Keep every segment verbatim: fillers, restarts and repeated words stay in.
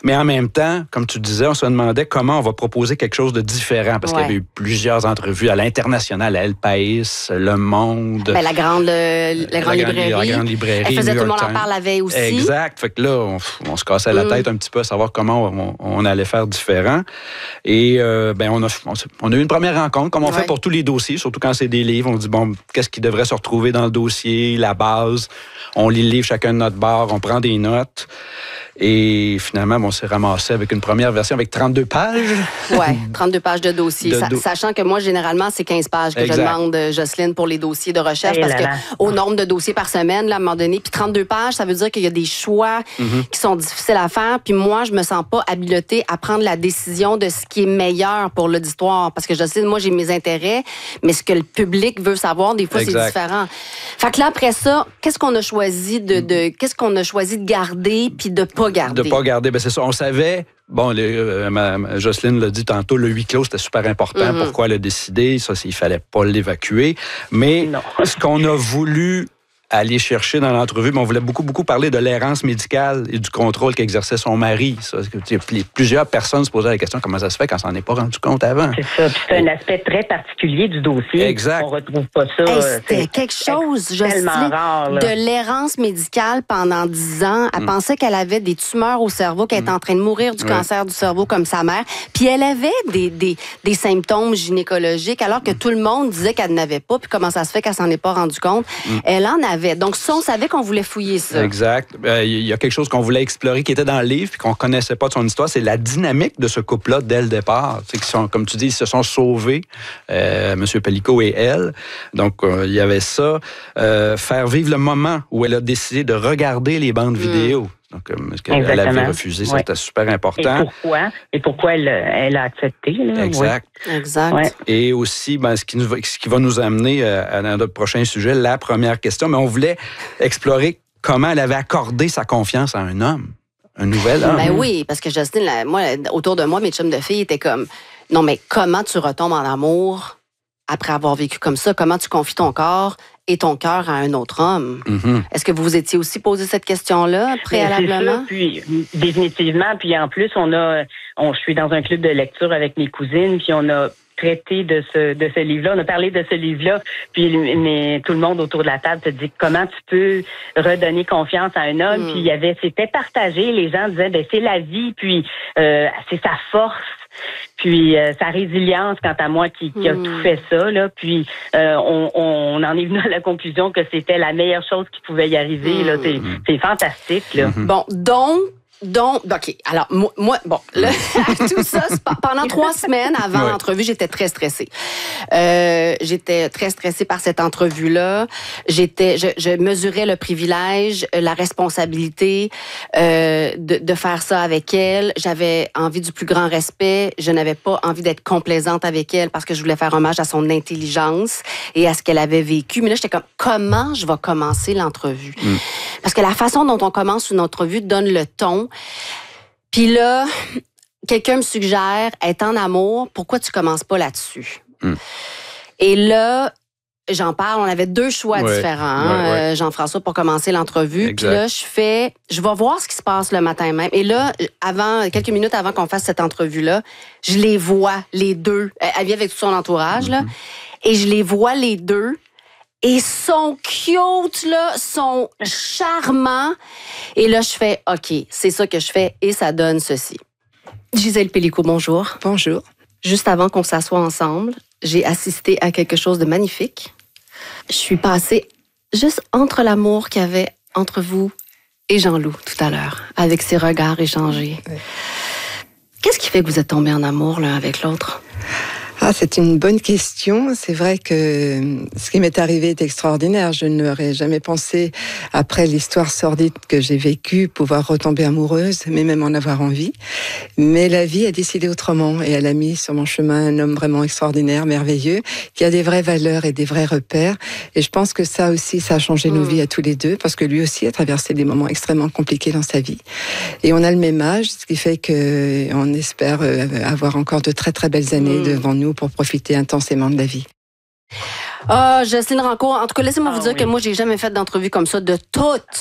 Mais en même temps, comme tu disais, on se demandait comment on va proposer quelque chose de différent, parce ouais. qu'il y avait eu plusieurs entrevues à l'international, à El País, Le Monde. Ben, la grande, euh, la grande la, librairie. La grande librairie. Elle faisait New Tout le monde Times. En parle la veille aussi. Exact. Fait que là, on, on se cassait la tête mm. un petit peu à savoir comment on, on allait faire différent. Et euh, ben on a, on, on a eu une première rencontre, comme on ouais. fait pour tous les dossiers, surtout quand c'est des livres. On dit, bon, qu'est-ce qui devrait se retrouver dans le dossier, la base. On lit le livre chacun de notre bord, on prend des notes. Et finalement, bon, on s'est ramassé avec une première version avec trente-deux pages. Oui, trente-deux pages de dossier. De do... Sachant que moi, généralement, c'est quinze pages que exact. Je demande, Jocelyne, pour les dossiers de recherche. Et parce qu'au nombre de dossiers par semaine, là, à un moment donné, puis trente-deux pages, ça veut dire qu'il y a des choix mm-hmm. qui sont difficiles à faire. Puis moi, je me sens pas habilitée à prendre la décision de ce qui est meilleur pour l'auditoire. Parce que Jocelyne, moi, j'ai mes intérêts, mais ce que le public veut savoir, des fois, exact. C'est différent. Fait que là, après ça, qu'est-ce qu'on a choisi de, de qu'est-ce qu'on a choisi de garder puis de pas garder? De pas garder, bien c'est ça. On savait, bon, le, euh, ma, ma, Jocelyne l'a dit tantôt, le huis clos, c'était super important. Mm-hmm. Pourquoi elle a décidé? Ça, il fallait pas l'évacuer. Mais non. Ce qu'on a voulu aller chercher dans l'entrevue, mais on voulait beaucoup, beaucoup parler de l'errance médicale et du contrôle qu'exerçait son mari. Ça, plusieurs personnes se posaient la question, comment ça se fait qu'on s'en est pas rendu compte avant? C'est ça. Puis c'est un aspect très particulier du dossier. Exact. On retrouve pas ça. Hey, c'était quelque chose, je sais, rare, de l'errance médicale pendant dix ans. Elle mm. pensait qu'elle avait des tumeurs au cerveau, qu'elle mm. était en train de mourir du oui. cancer du cerveau comme sa mère. Puis elle avait des, des, des symptômes gynécologiques, alors que mm. tout le monde disait qu'elle n'avait pas. Puis comment ça se fait qu'elle s'en est pas rendu compte? Mm. Elle en avait. Donc, ça, on savait qu'on voulait fouiller ça. Exact. Il euh, y a quelque chose qu'on voulait explorer qui était dans le livre puis qu'on connaissait pas de son histoire. C'est la dynamique de ce couple-là dès le départ. C'est qu'ils sont, comme tu dis, ils se sont sauvés, euh, M. Pellicot et elle. Donc, il euh, y avait ça. Euh, faire vivre le moment où elle a décidé de regarder les bandes mm. vidéo. Donc, ce qu'elle avait refusé, ça, c'était super important. Et pourquoi? Et pourquoi elle, elle a accepté. Là? Exact. Oui. Exact. Ouais. Et aussi, ben, ce, qui nous, ce qui va nous amener à, à notre prochain sujet, la première question, mais on voulait explorer comment elle avait accordé sa confiance à un homme, un nouvel homme. Ben oui, parce que Justine, là, moi, autour de moi, mes chums de filles étaient comme, non, mais comment tu retombes en amour après avoir vécu comme ça? Comment tu confies ton corps et ton cœur à un autre homme? Mm-hmm. Est-ce que vous vous étiez aussi posé cette question-là préalablement? C'est ça, puis définitivement. Puis en plus, on a, on, je suis dans un club de lecture avec mes cousines, puis on a traité de ce de ce livre-là. On a parlé de ce livre-là, puis mais tout le monde autour de la table te dit comment tu peux redonner confiance à un homme. Mm. Puis il y avait, c'était partagé. Les gens disaient, ben c'est la vie, puis euh, c'est sa force. Puis euh, sa résilience, quant à moi, qui, qui a mmh. tout fait ça, là. Puis euh, on, on en est venu à la conclusion que c'était la meilleure chose qui pouvait y arriver. Mmh. Là. C'est, c'est fantastique. Là. Mmh. Bon, donc, donc, OK. Alors, moi, moi bon, là, tout ça, pendant trois semaines avant oui. l'entrevue, j'étais très stressée. Euh, j'étais très stressée par cette entrevue-là. J'étais, je, je mesurais le privilège, la responsabilité euh, de, de faire ça avec elle. J'avais envie du plus grand respect. Je n'avais pas envie d'être complaisante avec elle parce que je voulais faire hommage à son intelligence et à ce qu'elle avait vécu. Mais là, j'étais comme, comment je vais commencer l'entrevue? Mm. Parce que la façon dont on commence une entrevue donne le ton. Puis là, quelqu'un me suggère, être en amour, pourquoi tu commences pas là-dessus? Mm. Et là, j'en parle, on avait deux choix ouais, différents, hein, ouais, ouais. Euh, Jean-François, pour commencer l'entrevue. Puis là, je fais, je vais voir ce qui se passe le matin même. Et là, avant, quelques minutes avant qu'on fasse cette entrevue-là, je les vois, les deux. Elle vient avec tout son entourage, mm-hmm. là. Et je les vois, les deux. Et sont cute, là, sont charmants. Et là, je fais, OK, c'est ça que je fais et ça donne ceci. Gisèle Pellicot, bonjour. Bonjour. Juste avant qu'on s'assoie ensemble, j'ai assisté à quelque chose de magnifique. Je suis passée juste entre l'amour qu'il y avait entre vous et Jean-Loup tout à l'heure, avec ses regards échangés. Oui. Qu'est-ce qui fait que vous êtes tombés en amour l'un avec l'autre? Ah, c'est une bonne question. C'est vrai que ce qui m'est arrivé est extraordinaire. Je n'aurais jamais pensé, après l'histoire sordide que j'ai vécue, pouvoir retomber amoureuse, mais même en avoir envie. Mais la vie a décidé autrement et elle a mis sur mon chemin un homme vraiment extraordinaire, merveilleux, qui a des vraies valeurs et des vrais repères. Et je pense que ça aussi, ça a changé mmh. nos vies à tous les deux, parce que lui aussi a traversé des moments extrêmement compliqués dans sa vie. Et on a le même âge, ce qui fait qu'on espère avoir encore de très très belles années mmh. devant nous pour profiter intensément de la vie. Ah, Jocelyne Rancourt, en tout cas, laissez-moi ah, vous dire oui. que moi, j'ai jamais fait d'entrevue comme ça de toute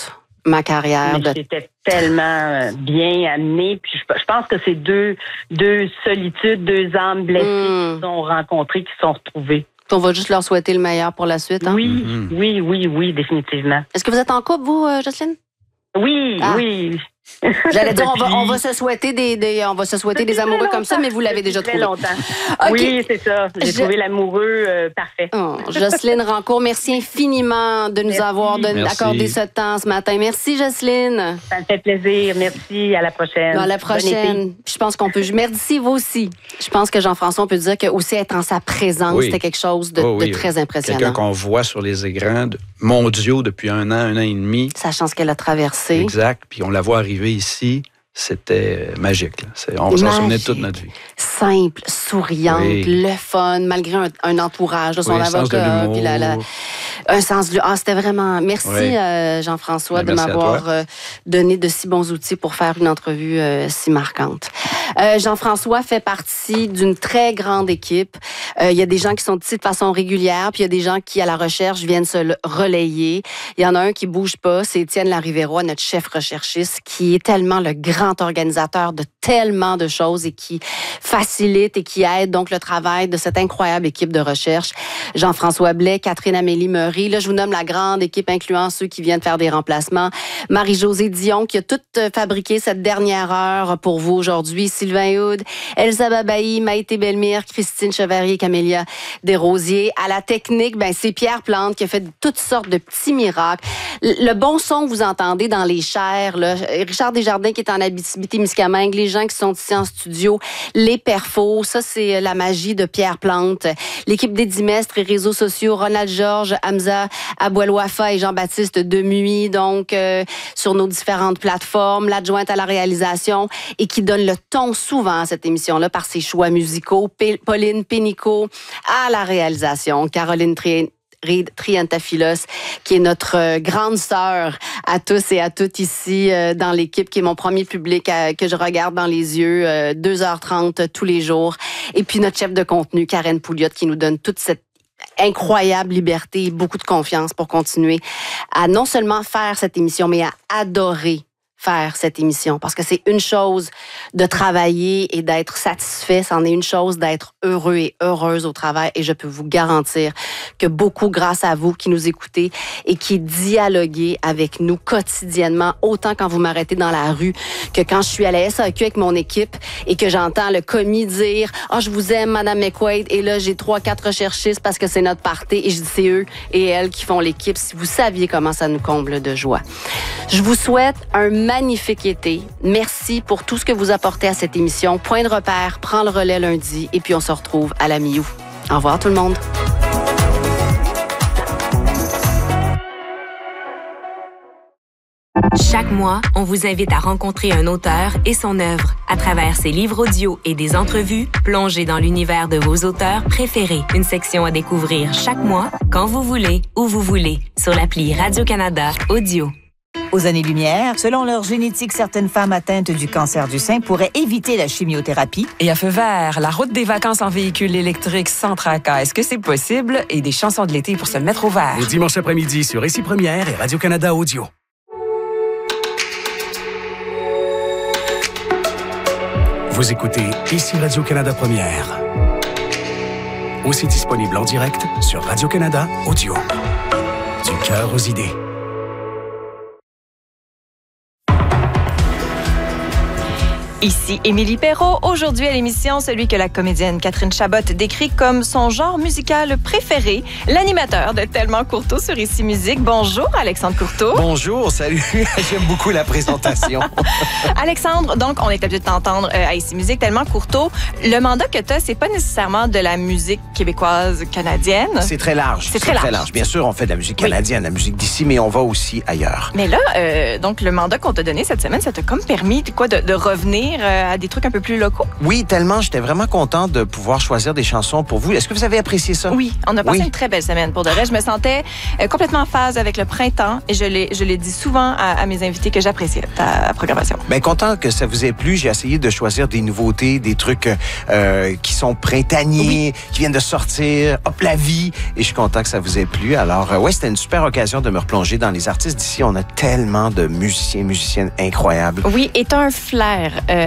ma carrière. Mais c'était tellement bien amené. Puis je, je pense que c'est deux, deux solitudes, deux âmes blessées mm. qui se sont rencontrées, qui se sont retrouvées. On va juste leur souhaiter le meilleur pour la suite. Hein? Oui, mm-hmm. oui, oui, oui, définitivement. Est-ce que vous êtes en couple, vous, euh, Jocelyne? Oui, ah. oui. J'allais dire, on va, on va se souhaiter des, des, on va se souhaiter des amoureux comme ça, mais vous l'avez déjà trouvé. Très longtemps. Okay. Oui, c'est ça. J'ai Je... trouvé l'amoureux euh, parfait. Oh, Jocelyne Rancourt, merci infiniment de nous merci. avoir donné, accordé ce temps ce matin. Merci, Jocelyne. Ça me fait plaisir. Merci. À la prochaine. À la prochaine. Je pense qu'on peut. Merci, vous aussi. Je pense que Jean-François, on peut dire que aussi être en sa présence, oui. c'était quelque chose de, oh, oui. de très impressionnant. Quelqu'un qu'on voit sur les écrans mondiaux depuis un an, un an et demi. Sachant ce qu'elle a traversé. Exact. Puis on la voit arriver ici, c'était magique. C'est, on s'en souvenait toute notre vie. Simple, souriante, oui. le fun, malgré un, un entourage, là, son oui, avocat, puis la, la, un sens de ah, c'était vraiment. Merci oui. euh, Jean-François ben, de m'avoir euh, donné de si bons outils pour faire une entrevue euh, si marquante. Euh, Jean-François fait partie d'une très grande équipe. Il euh, y a des gens qui sont ici de façon régulière, puis il y a des gens qui, à la recherche, viennent se relayer. Il y en a un qui bouge pas, c'est Étienne Larivérois, notre chef recherchiste, qui est tellement le grand organisateur de tellement de choses et qui facilite et qui aide donc le travail de cette incroyable équipe de recherche. Jean-François Blais, Catherine-Amélie Meury. Là, je vous nomme la grande équipe, incluant ceux qui viennent faire des remplacements. Marie-Josée Dion, qui a tout fabriqué cette dernière heure pour vous aujourd'hui. Sylvain Houd, Elsa Babaï, Maïté Belmire, Christine Chevalier, Camélia Desrosiers. À la technique, ben, c'est Pierre Plante qui a fait toutes sortes de petits miracles. Le bon son que vous entendez dans les chairs, là, Richard Desjardins qui est en Abitibi-Témiscamingue, les gens qui sont ici en studio, les perfos, ça c'est la magie de Pierre Plante. L'équipe des Dimestres et réseaux sociaux, Ronald Georges, Hamza Abouelwafa et Jean-Baptiste Demuy, donc euh, sur nos différentes plateformes, l'adjointe à la réalisation et qui donne le ton souvent à cette émission-là par ses choix musicaux, P- Pauline Pénicaud à la réalisation, Caroline Tré Triantafilos, qui est notre grande sœur à tous et à toutes ici euh, dans l'équipe, qui est mon premier public à, que je regarde dans les yeux euh, deux heures trente tous les jours. Et puis notre chef de contenu, Karen Pouliot, qui nous donne toute cette incroyable liberté et beaucoup de confiance pour continuer à non seulement faire cette émission, mais à adorer faire cette émission. Parce que c'est une chose de travailler et d'être satisfait, c'en est une chose d'être heureux et heureuse au travail. Et je peux vous garantir que beaucoup, grâce à vous qui nous écoutez et qui dialoguez avec nous quotidiennement, autant quand vous m'arrêtez dans la rue que quand je suis à la S A Q avec mon équipe et que j'entends le commis dire « Ah, oh, je vous aime, Madame McQuaid. » Et là, j'ai trois, quatre recherchistes parce que c'est notre party. Et je dis « C'est eux et elles qui font l'équipe. » Si vous saviez comment ça nous comble de joie. Je vous souhaite un magnifique été. Merci pour tout ce que vous apportez à cette émission. Point de repère prend le relais lundi et puis on se retrouve à la mi-août. Au revoir tout le monde. Chaque mois, on vous invite à rencontrer un auteur et son œuvre. À travers ses livres audio et des entrevues, plongez dans l'univers de vos auteurs préférés. Une section à découvrir chaque mois, quand vous voulez, où vous voulez, sur l'appli Radio-Canada Audio. Aux années-lumière, selon leur génétique, certaines femmes atteintes du cancer du sein pourraient éviter la chimiothérapie. Et à feu vert, la route des vacances en véhicule électrique sans tracas. Est-ce que c'est possible? Et des chansons de l'été pour se mettre au vert. Au dimanche après-midi sur Ici Première et Radio-Canada Audio. Vous écoutez Ici Radio-Canada Première. Aussi disponible en direct sur Radio-Canada Audio. Du cœur aux idées. Ici Émilie Perrault. Aujourd'hui à l'émission, celui que la comédienne Catherine Chabot décrit comme son genre musical préféré, l'animateur de Tellement Courteau sur Ici Musique. Bonjour Alexandre Courteau. Bonjour, salut. J'aime beaucoup la présentation. Alexandre, donc on est habitué de t'entendre euh, à Ici Musique, Tellement Courteau. Le mandat que tu as, c'est pas nécessairement de la musique québécoise canadienne. C'est très large. C'est très, très large. large. Bien sûr, on fait de la musique canadienne, oui. La musique d'ici, mais on va aussi ailleurs. Mais là, euh, donc le mandat qu'on t'a donné cette semaine, ça t'a comme permis quoi, de, de revenir revenir euh, à des trucs un peu plus locaux. Oui, tellement. J'étais vraiment content de pouvoir choisir des chansons pour vous. Est-ce que vous avez apprécié ça? Oui, on a passé oui. une très belle semaine. Pour de vrai, je me sentais euh, complètement en phase avec le printemps et je l'ai, je l'ai dit souvent à, à mes invités que j'appréciais ta programmation. Bien, content que ça vous ait plu. J'ai essayé de choisir des nouveautés, des trucs euh, qui sont printaniers, oui. qui viennent de sortir. Hop, la vie. Et je suis content que ça vous ait plu. Alors, euh, ouais, c'était une super occasion de me replonger dans les artistes d'ici. On a tellement de musiciens, musiciennes incroyables. Oui, et t'as un flair. Euh,